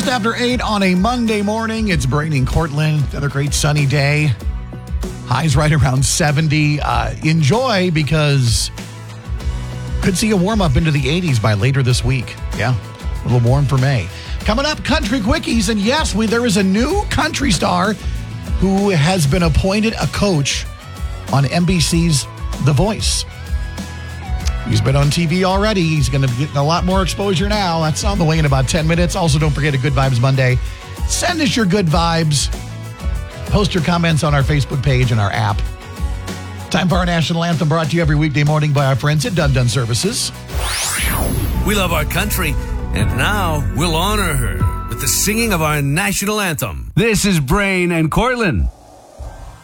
Just after 8 on a Monday morning, it's Brady and Cortland. Another great sunny day. Highs right around 70. Enjoy, because could see a warm up into the 80s by later this week. Yeah, a little warm for May. Coming up, Country Quickies. And yes, there is a new country star who has been appointed a coach on NBC's The Voice. He's been on TV already. He's going to be getting a lot more exposure now. That's on the way in about 10 minutes. Also, don't forget a Good Vibes Monday. Send us your good vibes. Post your comments on our Facebook page and our app. Time for our national anthem, brought to you every weekday morning by our friends at Dun Dun Services. We love our country, and now we'll honor her with the singing of our national anthem. This is Brain and Cortland.